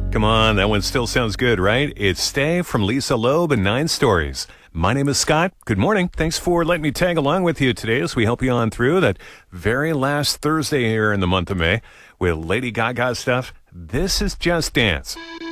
Come on, that one still sounds good, right? It's Stay from Lisa Loeb and 9 Stories. My name is Scott. Good morning. Thanks for letting me tag along with you today as we help you on through that very last Thursday here in the month of May with Lady Gaga stuff. This is Just Dance.